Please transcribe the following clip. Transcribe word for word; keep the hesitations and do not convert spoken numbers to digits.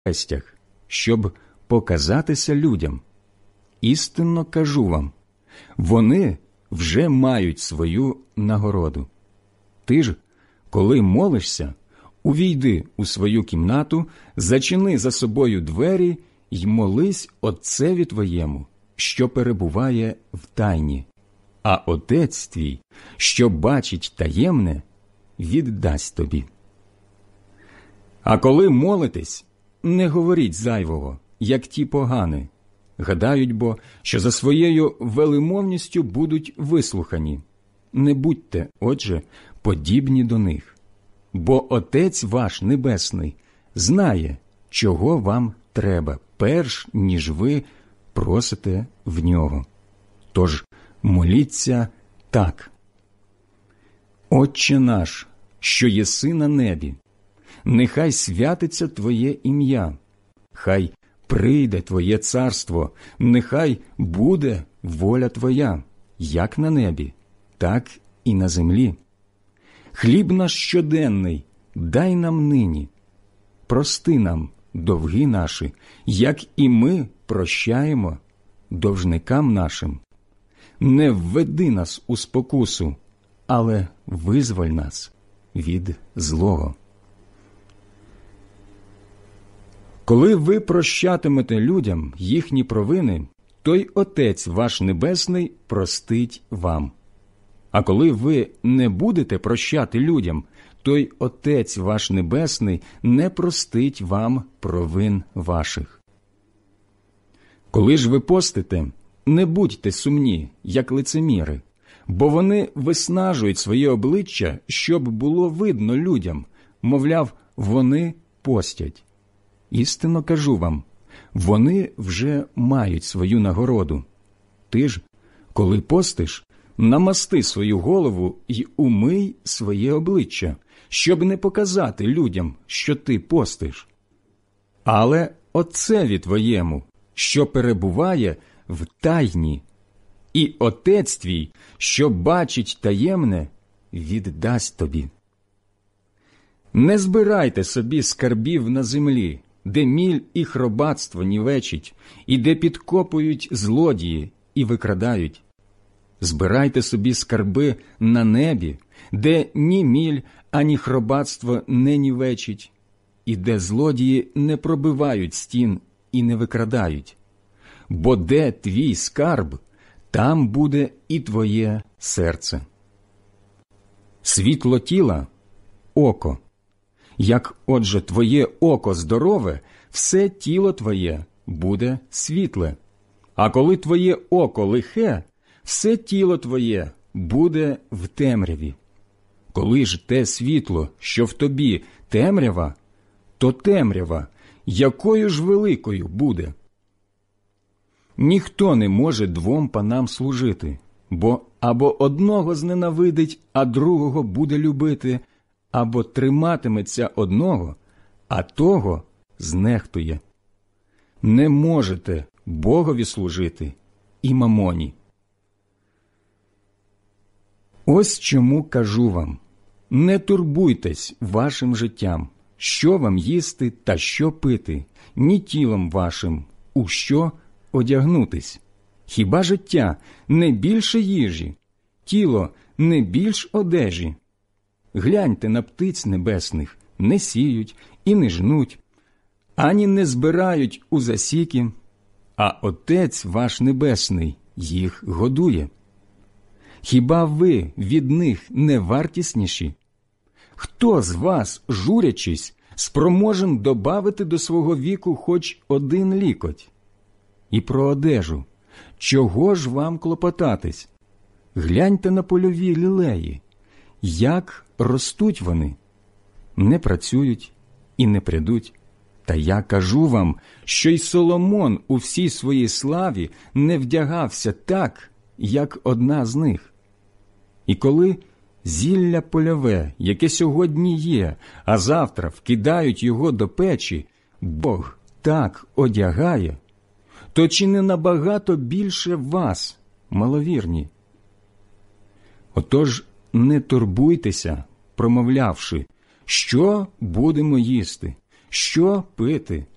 перехрестях, щоб показатися людям. Істинно кажу вам, вони вже мають свою нагороду. Ти ж, коли молишся, увійди у свою кімнату, зачини за собою двері й молись Отцеві твоєму, що перебуває в тайні, а Отець твій, що бачить таємне, віддасть тобі. А коли молитесь, не говоріть зайвого, як ті погани. Гадають бо, що за своєю велимовністю будуть вислухані. Не будьте, отже, подібні до них. Бо Отець ваш Небесний знає, чого вам треба, перш ніж ви просите в Нього. Тож моліться так. Отче наш, що єси на небі, нехай святиться Твоє ім'я, хай прийде Твоє царство, нехай буде воля Твоя, як на небі, так і на землі. Хліб наш щоденний дай нам нині. Прости нам довги наші, як і ми прощаємо довжникам нашим. Не введи нас у спокусу, але визволь нас від злого. Коли ви прощатимете людям їхні провини, то й Отець ваш Небесний простить вам. А коли ви не будете прощати людям, то й Отець ваш Небесний не простить вам провин ваших. Коли ж ви постите, не будьте сумні, як лицеміри, бо вони виснажують своє обличчя, щоб було видно людям, мовляв, вони постять. Істинно кажу вам, вони вже мають свою нагороду. Ти ж, коли постиш, намасти свою голову й умий своє обличчя, щоб не показати людям, що ти постиш. Але Отцеві твоєму, що перебуває в тайні, і Отець твій, що бачить таємне, віддасть тобі. Не збирайте собі скарбів на землі, де міль і хробатство нівечить, і де підкопують злодії і викрадають. Збирайте собі скарби на небі, де ні міль, ані хробатство не нівечить, і де злодії не пробивають стін і не викрадають. Бо де твій скарб, там буде і твоє серце. Світло тіла – око. Як, отже, твоє око здорове, все тіло твоє буде світле. А коли твоє око лихе, все тіло твоє буде в темряві. Коли ж те світло, що в тобі темрява, то темрява, якою ж великою буде? Ніхто не може двом панам служити, бо або одного зненавидить, а другого буде любити, або триматиметься одного, а того знехтує. Не можете Богові служити і мамоні. Ось чому кажу вам, не турбуйтесь вашим життям, що вам їсти та що пити, ні тілом вашим, у що одягнутись. Хіба життя не більше їжі, тіло не більш одежі? Гляньте на птиць небесних, не сіють і не жнуть, ані не збирають у засіки, а Отець ваш Небесний їх годує. Хіба ви від них не вартісніші? Хто з вас, журячись, спроможен добавити до свого віку хоч один лікоть? І про одежу. Чого ж вам клопотатись? Гляньте на польові лілеї. Як ростуть вони? Не працюють і не прядуть. Та я кажу вам, що й Соломон у всій своїй славі не вдягався так, як одна з них. І коли зілля польове, яке сьогодні є, а завтра вкидають його до печі, Бог так одягає, то чи не набагато більше вас, маловірні? Отож, не турбуйтеся, промовлявши, що будемо їсти, що пити,